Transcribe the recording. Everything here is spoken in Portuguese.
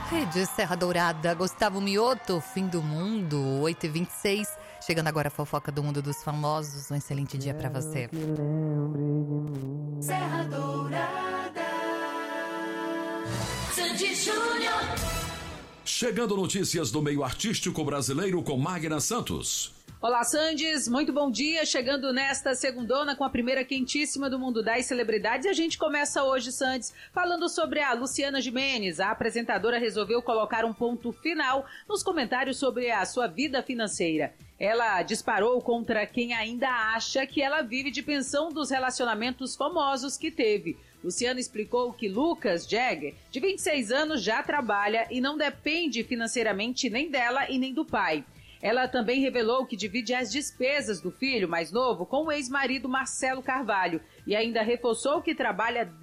Rede Serra Dourada, Gustavo Mioto, Fim do Mundo, 8h26. Chegando agora a fofoca do mundo dos famosos. Um excelente dia pra você. Serra Dourada, Sandy Júnior. Chegando notícias do meio artístico brasileiro com Magna Santos. Olá, Sandys, muito bom dia. Chegando nesta segundona com a primeira quentíssima do mundo das celebridades. E a gente começa hoje, Sandys, falando sobre a Luciana Gimenez. A apresentadora resolveu colocar um ponto final nos comentários sobre a sua vida financeira. Ela disparou contra quem ainda acha que ela vive de pensão dos relacionamentos famosos que teve. Luciana explicou que Lucas Jagger, de 26 anos, já trabalha e não depende financeiramente nem dela e nem do pai. Ela também revelou que divide as despesas do filho mais novo com o ex-marido Marcelo Carvalho e ainda reforçou que trabalha